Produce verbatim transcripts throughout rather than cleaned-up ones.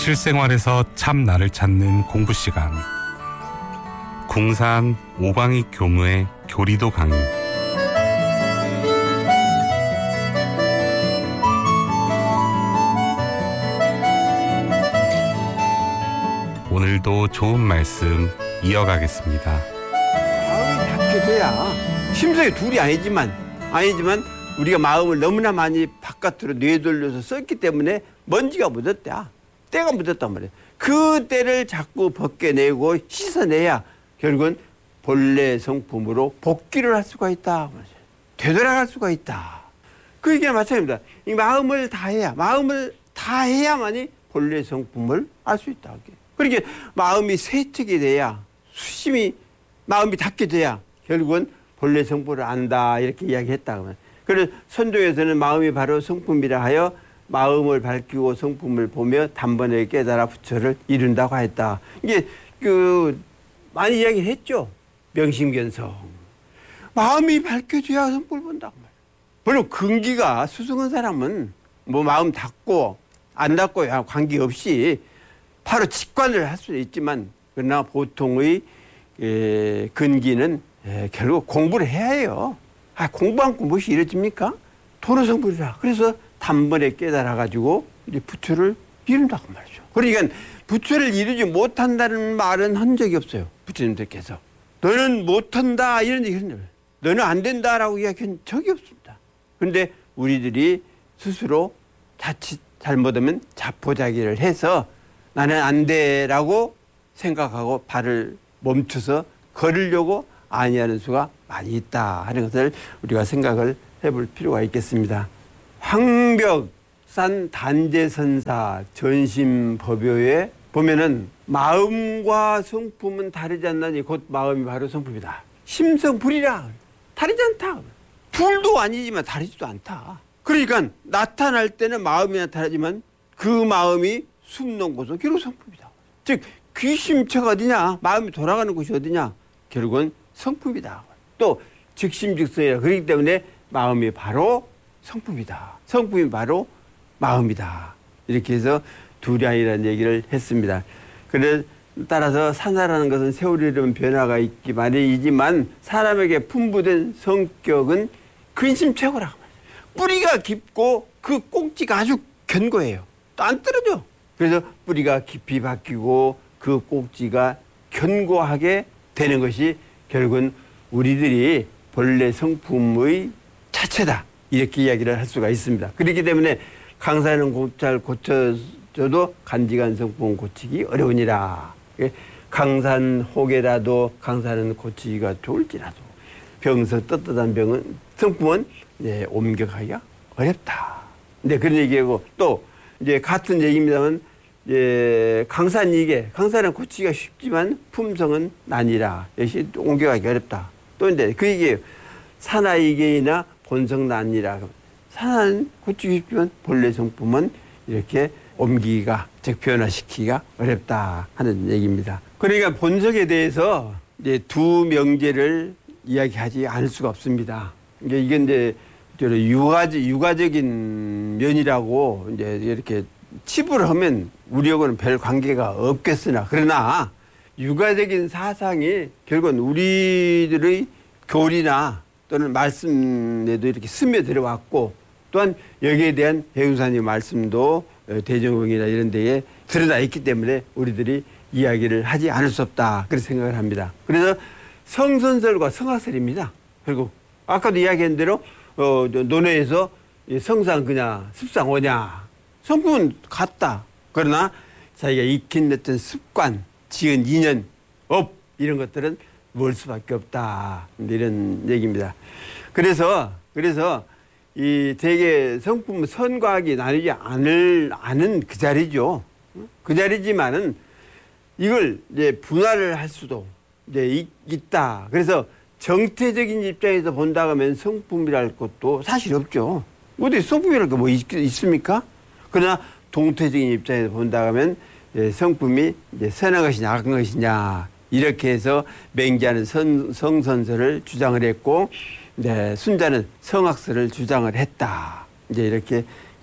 실생활에서 참 나를 찾는 공부 시간. 궁산 오광익 교무의 교리도 강의. 오늘도 좋은 말씀 이어가겠습니다. 마음이 닿게 돼야 심성이 둘이 아니지만 아니지만 우리가 마음을 너무나 많이 바깥으로 내돌려서 썼기 때문에 먼지가 묻었다. 때가 묻었단 말이에요. 그 때를 자꾸 벗겨내고 씻어내야 결국은 본래 성품으로 복귀를 할 수가 있다. 되돌아갈 수가 있다. 그 얘기는 마찬가지입니다. 이 마음을 다해야 마음을 다해야만이 본래 성품을 알 수 있다. 그러니까 마음이 세척이 돼야 수심이 마음이 닿게 돼야 결국은 본래 성품을 안다 이렇게 이야기했다. 그래서 선조에서는 마음이 바로 성품이라 하여 마음을 밝히고 성품을 보며 단번에 깨달아 부처를 이룬다고 했다. 이게 그 많이 이야기했죠. 명심견성. 마음이 밝혀져야 성품을 본다고 말이에요. 물론 근기가 수승한 사람은 뭐 마음 닫고 안 닫고 관계없이 바로 직관을 할 수는 있지만 그러나 보통의 에, 근기는 에, 결국 공부를 해야 해요. 아, 공부 않고 무엇이 이루어집니까? 도로성불이라. 그래서 단번에 깨달아가지고 이제 부처를 이룬다고 말이죠. 그러니까 부처를 이루지 못한다는 말은 한 적이 없어요. 부처님들께서. 너는 못한다 이런 얘기 했는데 너는 안 된다라고 이야기한 적이 없습니다. 그런데 우리들이 스스로 자칫 잘못하면 자포자기를 해서 나는 안 돼라고 생각하고 발을 멈춰서 걸으려고 아니하는 수가 많이 있다 하는 것을 우리가 생각을 해볼 필요가 있겠습니다. 황벽산 단재선사 전심법요에 보면은 마음과 성품은 다르지 않나니 곧 마음이 바로 성품이다. 심성불이라 다르지 않다. 불도 아니지만 다르지도 않다. 그러니까 나타날 때는 마음이 나타나지만 그 마음이 숨는 곳은 결국 성품이다. 즉 귀심처가 어디냐 마음이 돌아가는 곳이 어디냐 결국은 성품이다. 또 즉심즉성이라 그렇기 때문에 마음이 바로 성품이다. 성품이 바로 마음이다. 이렇게 해서 둘이 아니라는 얘기를 했습니다. 그래서 따라서 산사라는 것은 세월이라는 변화가 있기 마련이지만 사람에게 풍부된 성격은 근심최고라고 말해요. 뿌리가 깊고 그 꼭지가 아주 견고해요. 또 안 떨어져. 그래서 뿌리가 깊이 박히고 그 꼭지가 견고하게 되는 것이 결국은 우리들이 본래 성품의 자체다. 이렇게 이야기를 할 수가 있습니다. 그렇기 때문에 강사는 곱잘 고쳐줘도 간직한 성품은 고치기 어려우니라. 강산 혹에라도 강사는 고치기가 좋을지라도 병서 떳떳한 병은 성품은 네, 옮겨가기가 어렵다. 네, 그런 얘기하고 또 이제 같은 얘기입니다만 예, 강산이계, 강산은 고치기가 쉽지만 품성은 난이라. 역시 옮겨가기 어렵다. 또 이제 그 얘기예요. 산하이계이나 본성 난이라. 산하는 고치기 쉽지만 본래 성품은 이렇게 옮기기가, 즉 변화시키기가 어렵다 하는 얘기입니다. 그러니까 본성에 대해서 이제 두 명제를 이야기하지 않을 수가 없습니다. 이게 이게 이제 유가적, 유가적인 면이라고 이제 이렇게 치부를 하면 우리하고는 별 관계가 없겠으나 그러나 유가적인 사상이 결국은 우리들의 교리나 또는 말씀에도 이렇게 스며들어 왔고 또한 여기에 대한 배우사님 말씀도 대정경이나 이런 데에 드러나 있기 때문에 우리들이 이야기를 하지 않을 수 없다 그렇게 생각을 합니다. 그래서 성선설과 성학설입니다. 그리고 아까도 이야기한 대로 어, 논어에서 성상 그냐 습상 오냐 성품은 같다. 그러나 자기가 익힌 어떤 습관, 지은 인연, 업 이런 것들은 뭘 수밖에 없다. 이런 얘기입니다. 그래서 그래서 이 대개 성품 선과 악이 나뉘지 않을 않은 그 자리죠. 그 자리지만은 이걸 이제 분할을 할 수도 이제 있, 있다. 그래서 정태적인 입장에서 본다고 하면 성품이랄 것도 사실 없죠. 어디 성품이랄 거 뭐 있습니까? 그러나 동태적인 입장에서 본다고 하면 성품이 이제 선한 것이냐 악한 것이냐 이렇게 해서 맹자는 선, 성선설을 주장을 했고 네, 순자는 성학설을 주장을 했다. 이제 이렇게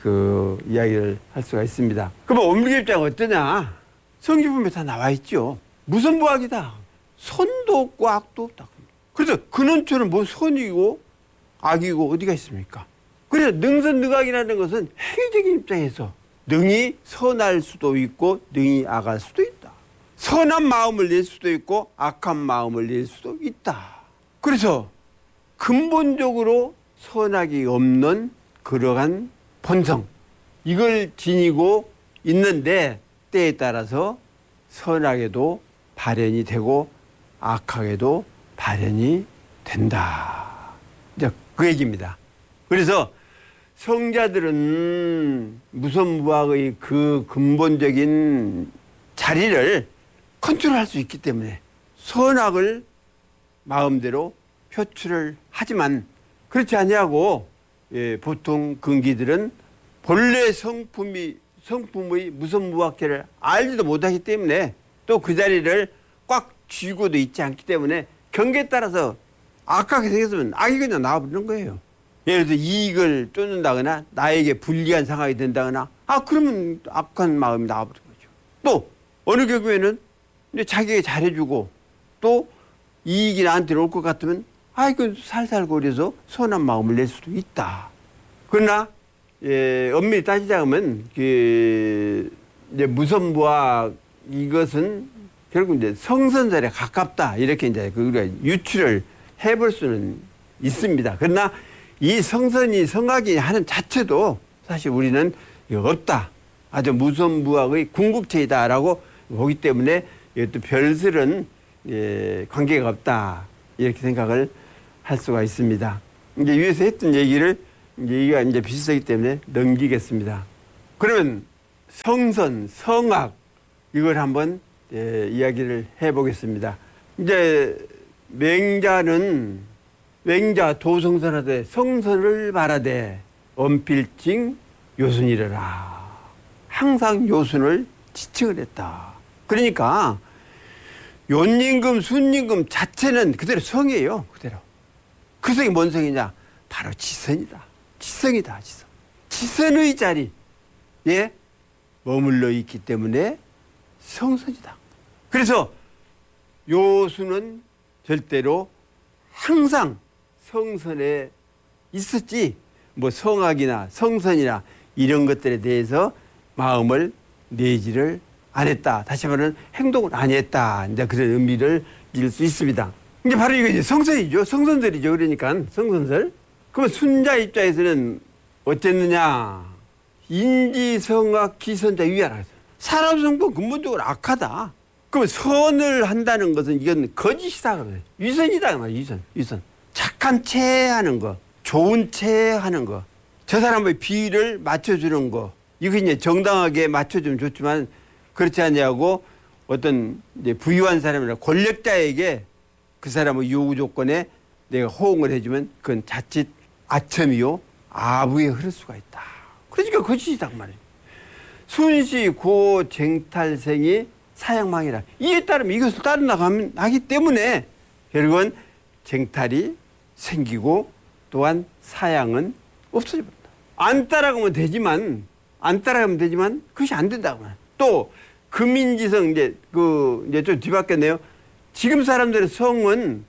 그 이야기를 할 수가 있습니다. 그러면 오밀결장 어떠냐? 성기품에 다 나와 있죠. 무선부악이다. 선도 없고 악도 없다. 그래서 근원초는 뭐 선이고 악이고 어디가 있습니까? 그래서 능선능악이라는 것은 행위적인 입장에서 능이 선할 수도 있고 능이 악할 수도 있다. 선한 마음을 낼 수도 있고 악한 마음을 낼 수도 있다. 그래서 근본적으로 선악이 없는 그러한 본성, 이걸 지니고 있는데 때에 따라서 선악에도 발현이 되고 악하게도 발현이 된다. 이제 그 얘기입니다. 그래서 성자들은 무선무악의 그 근본적인 자리를 컨트롤할 수 있기 때문에 선악을 마음대로 표출을 하지만 그렇지 아니하고 예, 보통 근기들은 본래 성품이 성품의 무선무악체를 알지도 못하기 때문에 또 그 자리를 꽉 쥐고도 있지 않기 때문에 경계에 따라서 악하게 생겼으면 악이 그냥 나와버리는 거예요. 예를 들어 이익을 쫓는다거나 나에게 불리한 상황이 된다거나 아 그러면 악한 마음이 나와버리는 거죠. 또 어느 경우에는 이제 자기가 잘해주고 또 이익이 나한테 올 것 같으면 아 이거 살살거려서 선한 마음을 낼 수도 있다. 그러나 예, 엄밀히 따지자면 그 이제 무선무악 이것은 결국 이제 성선설에 가깝다 이렇게 이제 우리가 유추를 해볼 수는 있습니다. 그러나 이 성선이 성악이 하는 자체도 사실 우리는 없다. 아주 무선무악의 궁극체이다라고 보기 때문에 이것도 별설은 예, 관계가 없다 이렇게 생각을 할 수가 있습니다. 이제 위에서 했던 얘기를 이제 이가 이제 비슷하기 때문에 넘기겠습니다. 그러면 성선, 성악 이걸 한번 예, 이야기를 해보겠습니다. 이제 맹자는 맹자 도성선하되 성선을 말하되 언필징 요순이래라. 항상 요순을 지칭을 했다. 그러니까 요임금, 순임금 자체는 그대로 성이에요. 그대로. 그 성이 뭔 성이냐? 바로 지선이다. 지성이다. 지성. 지선의 자리에 머물러 있기 때문에 성선이다. 그래서 요수는 절대로 항상 성선에 있었지 뭐 성악이나 성선이나 이런 것들에 대해서 마음을 내지를 안 했다. 다시 말하면 행동을 안 했다. 이제 그런 의미를 잃을 수 있습니다. 이게 바로 이거 이제 성선이죠. 성선설이죠. 그러니까 성선설. 그러면 순자 입장에서는 어쨌느냐? 인지성악 기선자 위하라. 사람 성품 근본적으로 악하다. 그러면 선을 한다는 것은 이건 거짓이다. 위선이다. 위선. 위선. 착한 채 하는 거. 좋은 채 하는 거. 저 사람의 비위를 맞춰주는 거. 이거 이제 정당하게 맞춰주면 좋지만 그렇지 않냐고 어떤 이제 부유한 사람이나 권력자에게 그 사람의 요구 조건에 내가 호응을 해주면 그건 자칫 아첨이요 아부에 흐를 수가 있다. 그러니까 거짓이다 그 말이에요. 순시 고 쟁탈생이 사양망이라. 이에 따르면 이것을 따라 나가면 하기 때문에 결국은 쟁탈이 생기고 또한 사양은 없어집니다. 안 따라가면 되지만 안 따라가면 되지만 그것이 안 된다고. 또 금인지성 이제 그 이제 좀 뒤바뀌었네요. 지금 사람들의 성은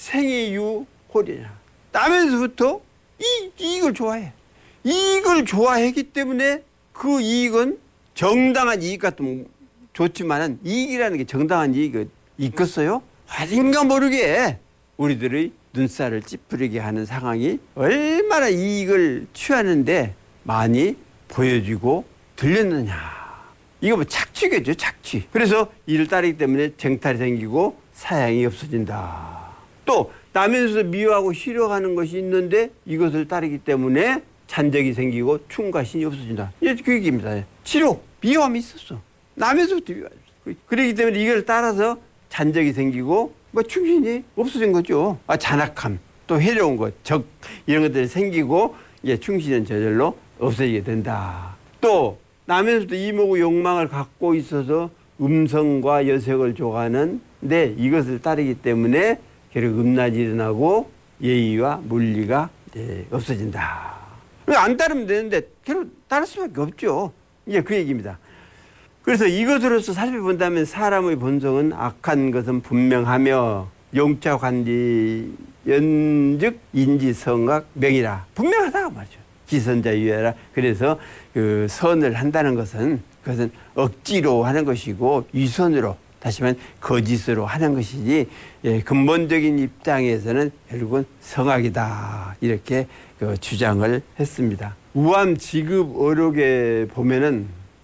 생이유홀이냐. 나면서부터 이 이익을 좋아해. 이익을 좋아했기 때문에 그 이익은 정당한 이익 같으면 좋지만은 이익이라는 게 정당한 이익이 있겠어요? 어딘가 모르게 우리들의 눈살을 찌푸리게 하는 상황이 얼마나 이익을 취하는데 많이 보여지고 들렸느냐. 이거 뭐 착취겠죠, 착취. 그래서 이를 따르기 때문에 쟁탈이 생기고 사양이 없어진다. 또 나면서 미워하고 싫어하는 것이 있는데 이것을 따르기 때문에 잔적이 생기고 충과신이 없어진다. 이게 그 얘기입니다. 치료, 미워함이 있었어. 나면서부터 미워하죠. 그렇기 때문에 이걸 따라서 잔적이 생기고 뭐 충신이 없어진 거죠. 아, 잔악함, 또 해로운 것, 적 이런 것들이 생기고 이제 충신은 저절로 없어지게 된다. 또 나면서도 이모고 욕망을 갖고 있어서 음성과 여색을 좋아하는데 이것을 따르기 때문에 결국 음란이 일어나고 예의와 물리가 이제 없어진다. 안 따르면 되는데 결국 따를 수밖에 없죠. 이제 그 얘기입니다. 그래서 이것으로서 살펴본다면 사람의 본성은 악한 것은 분명하며 용자관리 연즉 인지성악 명이라 분명하다고 말이죠. 기선자 유예라. 그래서 그 선을 한다는 것은 그것은 억지로 하는 것이고 위선으로 다시 말하면 거짓으로 하는 것이지 예, 근본적인 입장에서는 결국은 성악이다 이렇게 그 주장을 했습니다. 우암 지급 어록에 보면은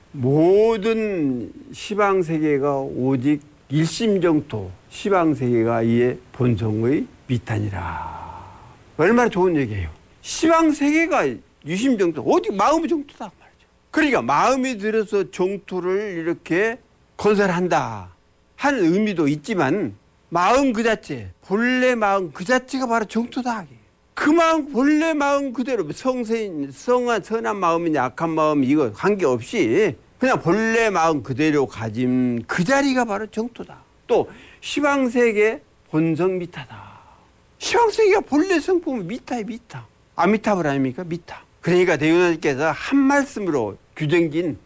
모든 시방세계가 오직 일심정토 시방세계가 이의 본성의 미탄이라. 얼마나 좋은 얘기예요. 시방세계가 유심정토 오직 마음의 정토다 말이죠. 그러니까 마음이 들어서 정토를 이렇게 건설한다 하는 의미도 있지만 마음 그 자체 본래 마음 그 자체가 바로 정토다. 그 마음 본래 마음 그대로 성세인 성한 선한 마음이냐 악한 마음 이거 관계없이 그냥 본래 마음 그대로 가짐 그 자리가 바로 정토다. 또 시방세계 본성 미타다. 시방세계가 본래 성품은 미타에 미타. 아미타불 아닙니까? 미타. 그러니까 대유나님께서 한 말씀으로 규정진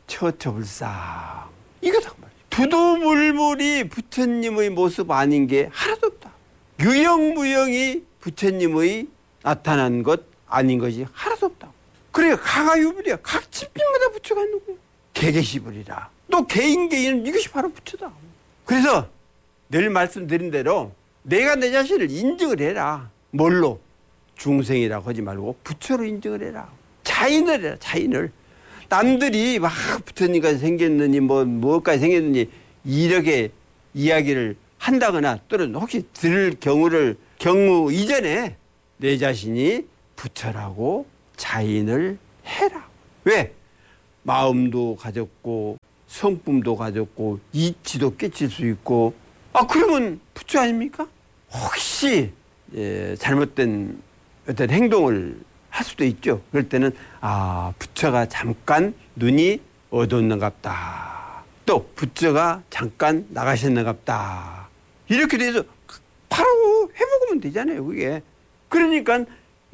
처처불상 이거다 말이에요. 두두물물이 부처님의 모습 아닌 게 하나도 없다. 유영무영이 부처님의 나타난 것 아닌 것이 하나도 없다. 그러니까 가가유불이야. 각 집집마다 부처가 있는 거야. 개개시불이라. 또 개인 개인은 이것이 바로 부처다. 그래서 늘 말씀드린 대로 내가 내 자신을 인정을 해라. 뭘로? 중생이라고 하지 말고 부처로 인정을 해라. 자인을 해라. 자인을. 남들이 막 부처님까지 생겼느니 뭐 뭐까지 생겼느니 이렇게 이야기를 한다거나 또는 혹시 들을 경우를 경우 이전에 내 자신이 부처라고 자인을 해라. 왜? 마음도 가졌고 성품도 가졌고 이치도 깨칠 수 있고 아 그러면 부처 아닙니까? 혹시 예, 잘못된 어떤 행동을 할 수도 있죠. 그럴 때는 아 부처가 잠깐 눈이 어두웠는갑다. 또 부처가 잠깐 나가셨는갑다. 이렇게 돼서 바로 해먹으면 되잖아요. 그게. 그러니까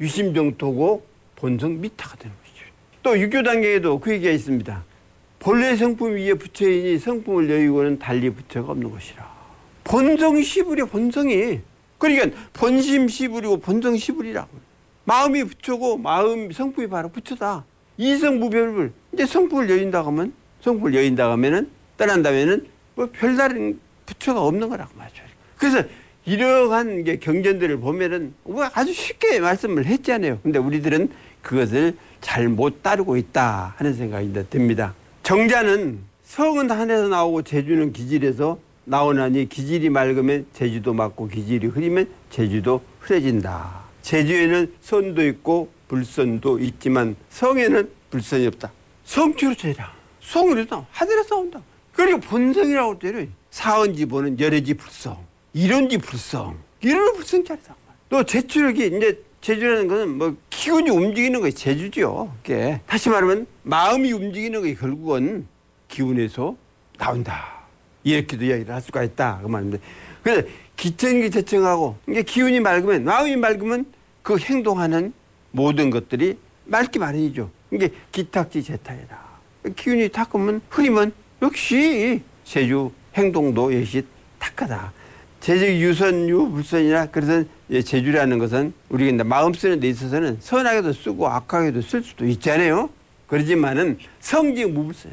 유심정토고 본성 미타가 되는 것이죠. 또 육교단계에도 그 얘기가 있습니다. 본래 성품 위에 부처이니 성품을 여의고는 달리 부처가 없는 것이라. 본성이 시불이야. 본성이. 그러니까 본심 시불이고 본성 시불이라고. 마음이 부처고 마음 성품이 바로 부처다. 이성무별불. 이제 성품을 여인다 하면 성품을 여인다 하면은 떠난다면은 뭐 별다른 부처가 없는 거라고 말이죠. 그래서 이러한 게 경전들을 보면은 뭐 아주 쉽게 말씀을 했잖아요. 근데 우리들은 그것을 잘 못 따르고 있다 하는 생각이 듭니다. 정자는 성은 하늘에서 나오고 제주는 기질에서 나오나니 기질이 맑으면 제주도 맑고 기질이 흐리면 제주도 흐려진다. 제주에는 선도 있고 불선도 있지만 성에는 불선이 없다. 성취로체라. 성을 해서 하늘에서 온다. 그리고 본성이라고 때려. 사언지 보는 열애지 불성. 이론지 불성. 이론은 불성자리다. 또 제추력이 이제 제주라는 것은 뭐 기운이 움직이는 것이 제주죠. 그게 다시 말하면 마음이 움직이는 것이 결국은 기운에서 나온다. 이렇게도 이야기를 할 수가 있다. 그 말인데. 그래서 기천기 재청하고 이게 기운이 맑으면 마음이 맑으면 그 행동하는 모든 것들이 맑기 마련이죠. 이게 기탁지 제타이다. 기운이 탁하면 흐리면 역시 제주 행동도 역시 탁하다. 제주 유선 유불선이라 그래서 제주라는 것은 우리가 마음 쓰는 데 있어서는 선하게도 쓰고 악하게도 쓸 수도 있잖아요. 그러지만은 성직 무불선.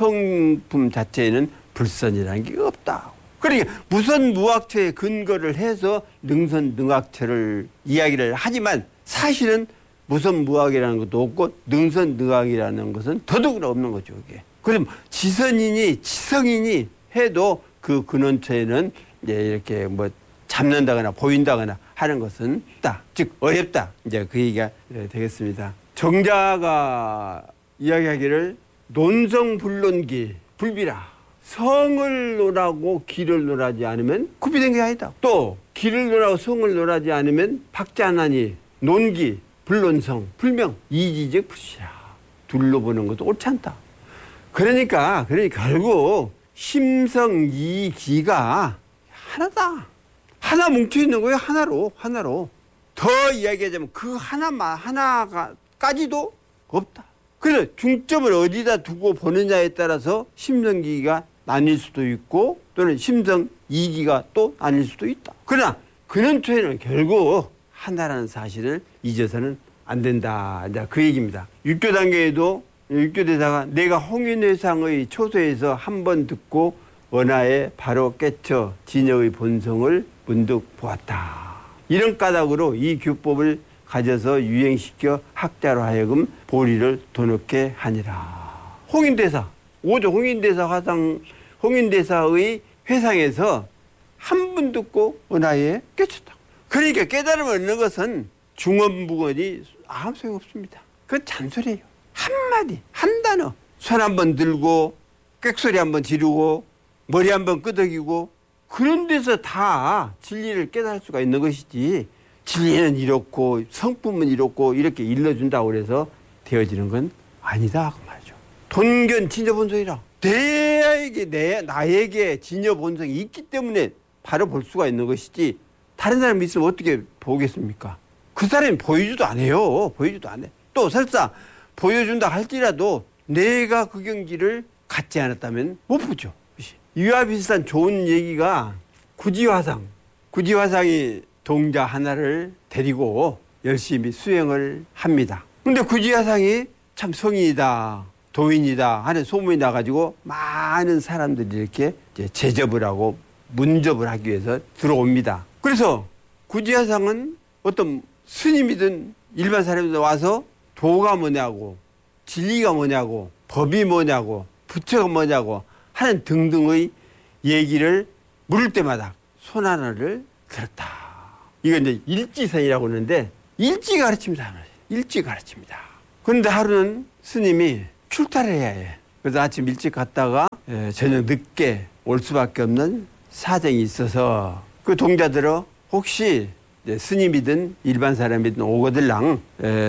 성품 자체에는 불선이라는 게 없다. 그러니까 무선무악처에 근거를 해서 능선능악처를 이야기를 하지만 사실은 무선무악이라는 것도 없고 능선능악이라는 것은 더더구나 없는 거죠. 그게. 그럼 지선이니 지성이니 해도 그 근원처에는 이제 이렇게 뭐 잡는다거나 보인다거나 하는 것은 없다. 즉 어렵다. 이제 그 얘기가 되겠습니다. 정자가 이야기하기를 논성불론기 불비라. 성을 논하고 기를 논하지 않으면 구비된 게 아니다. 또 기를 논하고 성을 논하지 않으면 박자나니 논기 불론성 불명 이지적 불시라. 둘로 보는 것도 옳지 않다. 그러니까 그러니까 결국 심성이기가 하나다. 하나 뭉쳐 있는 거예요. 하나로 하나로. 더 이야기하자면 그 하나만 하나가까지도 없다. 그래서 중점을 어디다 두고 보느냐에 따라서 심성기가 나뉠 수도 있고 또는 심성이기가 또 나뉠 수도 있다. 그러나 근원초에는 결국 하나라는 사실을 잊어서는 안 된다. 이제 그 얘기입니다. 육교 단계에도 육교대사가 내가 홍인회상의 초소에서 한 번 듣고 원하에 바로 깨쳐 진여의 본성을 문득 보았다. 이런 까닭으로 이 규법을 가져서 유행시켜 학자로 하여금 보리를 도놓게 하니라. 홍인대사, 오조 홍인대사 화상, 홍인대사의 회상에서 한 번 듣고 원하에 깨쳤다. 그러니까 깨달음을 얻는 것은 중언부언이 아무 소용 없습니다. 그건 잔소리예요. 한마디, 한 단어. 손 한 번 들고 꽥소리 한 번 지르고 머리 한 번 끄덕이고 그런 데서 다 진리를 깨달을 수가 있는 것이지 진리는 이렇고 성품은 이렇고 이렇게 일러준다고 그래서 되어지는 건 아니다 그 말이죠. 돈견 진여본성이라 내에게 내 나에게 진여본성이 있기 때문에 바로 볼 수가 있는 것이지 다른 사람이 있으면 어떻게 보겠습니까? 그 사람이 보여주도 안 해요. 보여주도 안 해. 또 설사 보여준다 할지라도 내가 그 경지를 갖지 않았다면 못 보죠. 이와 비슷한 좋은 얘기가 구지화상. 구지화상이 동자 하나를 데리고 열심히 수행을 합니다. 근데 구지화상이 참 성인이다, 도인이다 하는 소문이 나가지고 많은 사람들이 이렇게 이제 제접을 하고 문접을 하기 위해서 들어옵니다. 그래서 구지화상은 어떤 스님이든 일반 사람들 와서 도가 뭐냐고, 진리가 뭐냐고, 법이 뭐냐고, 부처가 뭐냐고 하는 등등의 얘기를 물을 때마다 손 하나를 들었다. 이건 이제 일지선이라고 하는데 일지 가르칩니다. 일지 가르칩니다. 그런데 하루는 스님이 출타를 해야 해. 그래서 아침 일찍 갔다가 저녁 늦게 올 수밖에 없는 사정이 있어서 그 동자들어 혹시 스님이든 일반 사람이든 오거들랑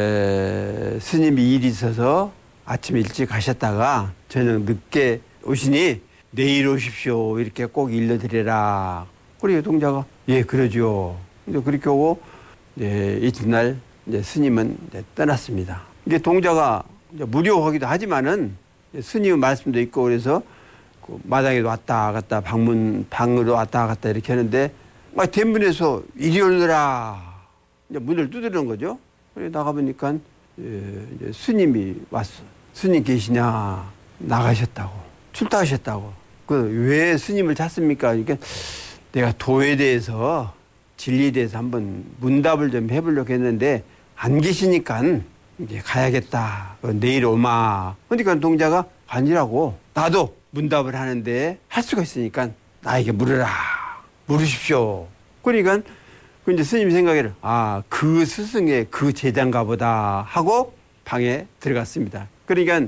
에, 스님이 일이 있어서 아침 일찍 가셨다가 저녁 늦게 오시니 내일 오십시오 이렇게 꼭 일러드려라. 그리고 동자가 예 그러죠. 이제 그렇게 오고 예, 이튿날 이제 스님은 이제 떠났습니다. 이게 동자가 이제 무료하기도 하지만은 스님의 말씀도 있고 그래서 그 마당에도 왔다 갔다 방문 방으로 왔다 갔다 이렇게 하는데 막 대문에서 이리 오느라 이제 문을 두드리는 거죠. 그래 나가 보니까 예, 이제 스님이 왔어. 스님 계시냐? 나가셨다고. 출타하셨다고. 그 왜 스님을 찾습니까? 그러니까 내가 도에 대해서 진리에 대해서 한번 문답을 좀 해보려고 했는데 안 계시니까 이제 가야겠다. 내일 오마. 그러니까 동자가 아니라고 나도 문답을 하는데 할 수가 있으니까 나에게 물으라. 물으십시오. 그러니까 그 이제 스님 생각에는 아, 그 스승의 그 제자인가 보다 하고 방에 들어갔습니다. 그러니까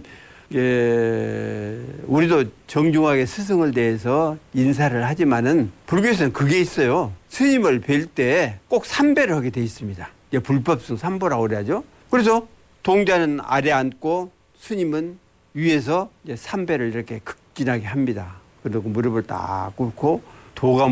예, 우리도 정중하게 스승을 대해서 인사를 하지만은 불교에서는 그게 있어요. 스님을 뵐 때 꼭 삼배를 하게 돼 있습니다. 예, 불법승 삼보라고 그래야죠. 그래서 동자는 아래 앉고 스님은 위에서 이제 삼배를 이렇게 극진하게 합니다. 그리고 무릎을 딱 꿇고 도가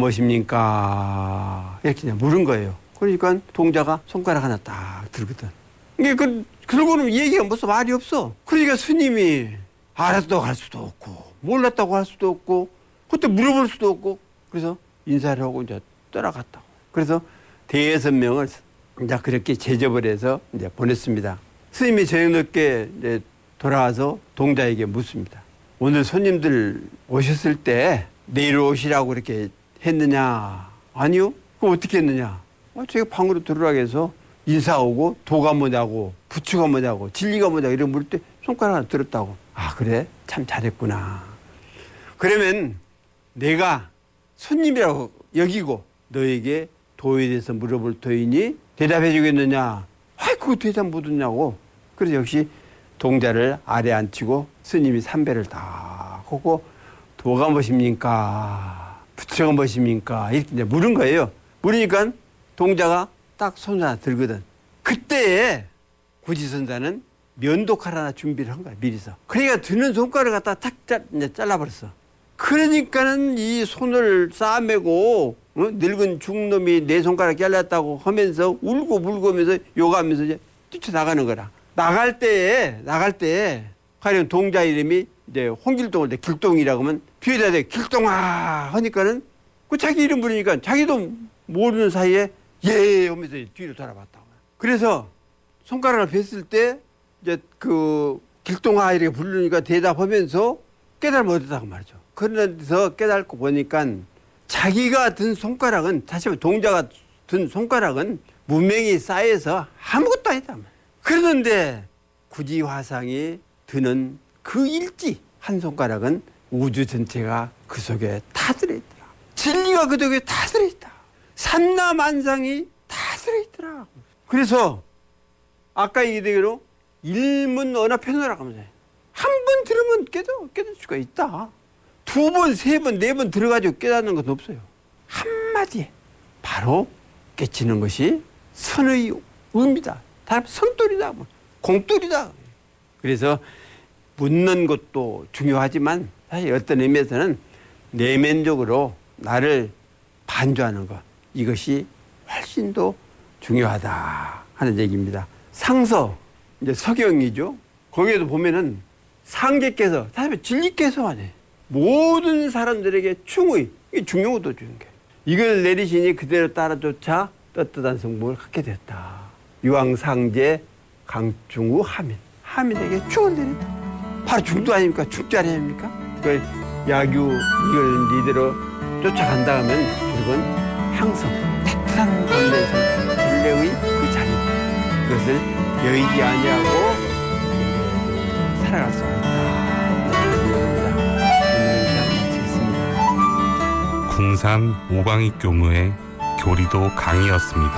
무엇입니까? 이렇게 그냥 물은 거예요. 그러니까 동자가 손가락 하나 딱 들거든. 이게 그, 그러고는 얘기가 무슨 말이 없어. 그러니까 스님이 알았다고 할 수도 없고, 몰랐다고 할 수도 없고, 그때 물어볼 수도 없고, 그래서 인사를 하고 이제 떠나갔다고. 그래서 대여섯 명을 이제 그렇게 제접을 해서 이제 보냈습니다. 스님이 저녁 늦게 이제 돌아와서 동자에게 묻습니다. 오늘 손님들 오셨을 때 내일 오시라고 이렇게 했느냐? 아니요. 그거 어떻게 했느냐? 어, 제가 방으로 들어가게 해서 인사하고 도가 뭐냐고 부처가 뭐냐고 진리가 뭐냐고 이런 물을 때 손가락 하나 들었다고. 아 그래? 참 잘했구나. 그러면 내가 손님이라고 여기고 너에게 도에 대해서 물어볼 터이니 대답해 주겠느냐? 아 그거 대답 못 했냐고. 그래서 역시 동자를 아래 앉히고 스님이 삼배를 딱 하고 도가 무엇입니까? 부처가 무엇입니까? 이렇게 이제 물은 거예요. 물으니까 동자가 딱 손 하나 들거든. 그때에 구지선자는 면도칼 하나 준비를 한 거야, 미리서. 그러니까 드는 손가락을 갖다 탁 잘, 이제 잘라버렸어. 그러니까는 이 손을 싸매고, 어? 늙은 중놈이 내 손가락 잘랐다고 하면서 울고 불고 하면서 욕하면서 이제 뛰쳐나가는 거라. 나갈 때에 나갈 때에 가령 동자 이름이 이제 홍길동을 때 길동이라고 하면 뒤에다 대 길동아 하니까는 그 자기 이름 부르니까 자기도 모르는 사이에 예 하면서 뒤로 돌아봤다고. 그래서 손가락을 댔을 때 이제 그 길동아 이렇게 부르니까 대답하면서 깨달음을 얻었다고 말이죠. 그래서 깨닫고 보니까 자기가 든 손가락은 사실 동자가 든 손가락은 문명이 쌓여서 아무것도 아니다. 그러는데 구지화상이 드는 그 일지 한 손가락은 우주 전체가 그 속에 다 들어있더라. 진리가 그 속에 다 들어있다. 삼라만상이 다 들어있더라. 그래서 아까 얘기대로 일문 언어편어라고 하면서 한 번 들으면 깨달, 깨달을 수가 있다. 두 번, 세 번, 네 번 들어가지고 깨닫는 것은 없어요. 한마디에 바로 깨치는 것이 선의 의미다. 다른 선돌이다. 공돌이다. 그래서 묻는 것도 중요하지만 사실 어떤 의미에서는 내면적으로 나를 반주하는 것, 이것이 훨씬 더 중요하다 하는 얘기입니다. 상서, 이제 서경이죠. 거기에도 보면은 상제께서, 사실 진리께서 하네. 모든 사람들에게 충의, 이게 중요하도 주는 게. 이걸 내리시니 그대로 따라쫓아 떳떳한 성공을 갖게 됐다. 유황상제 강중우 하민. 하민에게 충을 내린다. 바로 중도 아닙니까? 중자 아닙니까? 그 야규 이걸 이대로 쫓아간다 하면 결국은 향성, 태탄 본래에서 본래의 그 자리, 그것을 여의지 아니하고 살아갈 수가 있다. 오늘은 이상 마치겠습니다. 궁산 오광익 교무의 교리도 강의였습니다.